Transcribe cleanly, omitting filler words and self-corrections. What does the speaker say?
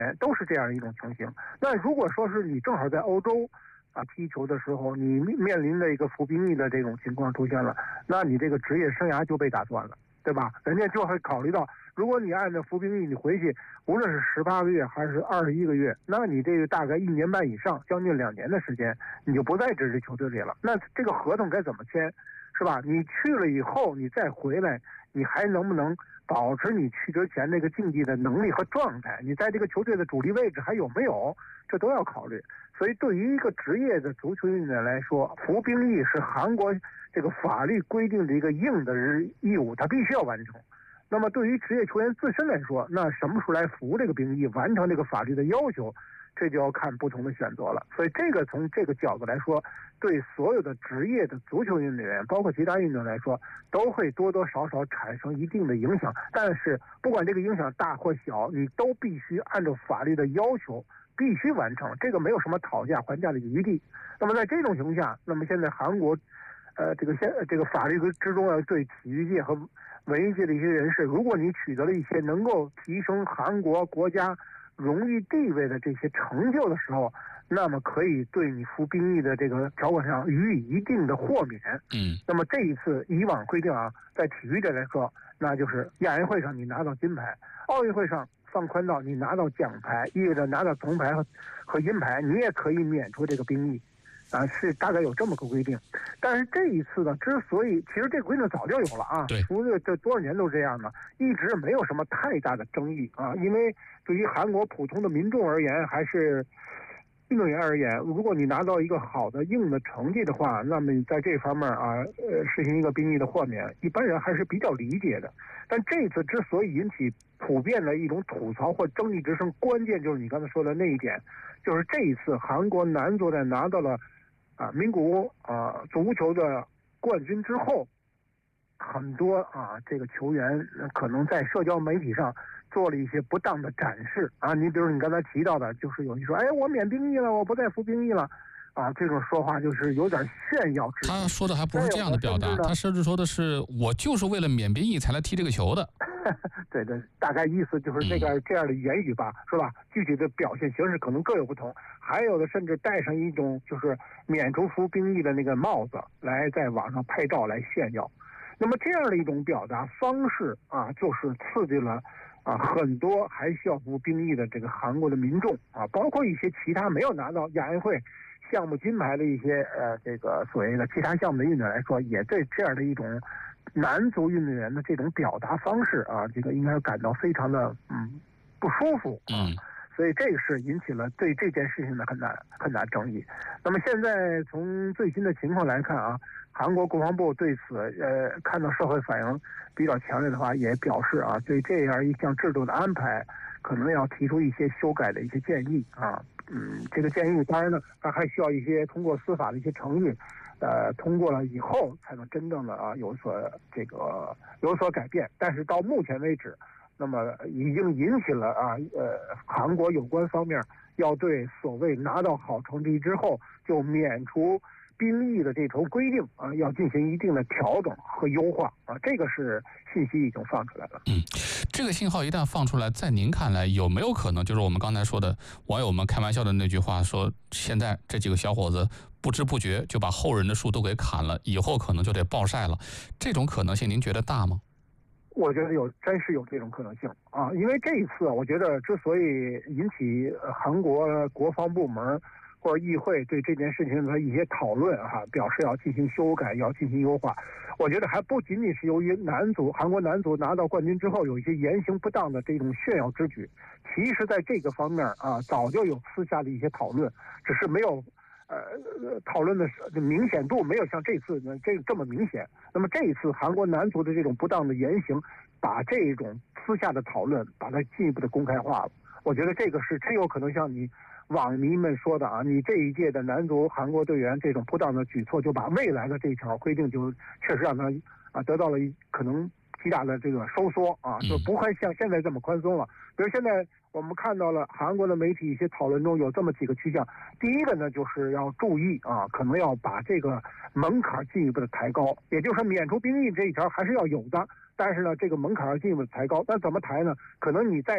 都是这样一种情形。那如果说是你正好在欧洲踢球的时候，你面临的一个服兵役的这种情况出现了，那你这个职业生涯就被打断了，对吧？人家就会考虑到，如果你按照服兵役你回去，无论是18个月还是21个月，那你这个大概1年半以上，将近2年的时间，你就不在这支球队里了。那这个合同该怎么签，是吧？你去了以后，你再回来，你还能不能保持你去之前那个竞技的能力和状态？你在这个球队的主力位置还有没有？这都要考虑。所以对于一个职业的足球运动员来说，服兵役是韩国这个法律规定的一个硬的义务，他必须要完成。那么对于职业球员自身来说，那什么时候来服这个兵役，完成这个法律的要求，这就要看不同的选择了。所以这个从这个角度来说，对所有的职业的足球运动员，包括其他运动来说，都会多多少少产生一定的影响。但是不管这个影响大或小，你都必须按照法律的要求必须完成，这个没有什么讨价还价的余地。那么在这种情况下，那么现在韩国这个法律之中对体育界和文艺界的一些人士，如果你取得了一些能够提升韩国国家荣誉地位的这些成就的时候，那么可以对你服兵役的这个条款上予以一定的豁免。那么这一次以往规定在体育界来说，那就是亚运会上你拿到金牌，奥运会上放宽到你拿到奖牌，意味着拿到铜牌和银牌，你也可以免除这个兵役。是大概有这么个规定。但是这一次呢，之所以其实这个规定早就有了除了这多少年都这样呢，一直没有什么太大的争议因为对于韩国普通的民众而言，还是运动员而言，如果你拿到一个好的硬的成绩的话，那么在这方面实行一个兵役的豁免，一般人还是比较理解的。但这次之所以引起普遍的一种吐槽或争议之声，关键就是你刚才说的那一点，就是这一次韩国男足在拿到了名古屋足球的冠军之后，很多这个球员可能在社交媒体上做了一些不当的展示你比如你刚才提到的，就是有人说我免兵役了，我不再服兵役了这种说话就是有点炫耀之意。 他说的还不是这样的表达，他甚至说的是我就是为了免兵役才来踢这个球的。 对，大概意思就是这样的言语吧，是吧？具体的表现形式可能各有不同，还有的甚至戴上一种就是免除服兵役的那个帽子来在网上拍照来炫耀。那么这样的一种表达方式就是刺激了很多还需要服兵役的这个韩国的民众包括一些其他没有拿到亚运会项目金牌的一些这个所谓的其他项目的运动员来说，也对这样的一种男足运动员的这种表达方式这个应该感到非常的不舒服所以这个是引起了对这件事情的很大争议。那么现在从最新的情况来看韩国国防部对此看到社会反应比较强烈的话，也表示对这样一项制度的安排可能要提出一些修改的一些建议这个建议当然呢，它还需要一些通过司法的一些程序通过了以后才能真正的有所改变。但是到目前为止，那么已经引起了韩国有关方面要对所谓拿到好成绩之后就免除兵役的这条规定要进行一定的调整和优化这个是信息已经放出来了。 这个信号一旦放出来，在您看来有没有可能就是我们刚才说的网友们开玩笑的那句话，说现在这几个小伙子不知不觉就把后人的树都给砍了，以后可能就得暴晒了，这种可能性您觉得大吗？ 我觉得真是有这种可能性因为这一次我觉得之所以引起韩国国防部门或者议会对这件事情的一些讨论表示要进行修改，要进行优化，我觉得还不仅仅是由于韩国男足拿到冠军之后有一些言行不当的这种炫耀之举，其实在这个方面早就有私下的一些讨论，只是没有讨论的明显度没有像这次这么明显。那么这一次韩国男足的这种不当的言行，把这种私下的讨论把它进一步的公开化了。我觉得这个是真有可能像你网民们说的你这一届的男足韩国队员这种不当的举措，就把未来的这条规定就确实让他得到了可能极大的这个收缩就不会像现在这么宽松了。比如现在我们看到了韩国的媒体一些讨论中有这么几个趋向，第一个呢就是要注意可能要把这个门槛进一步的抬高，也就是说免除兵役这一条还是要有的，但是呢这个门槛要进一步的抬高。那怎么抬呢？可能你在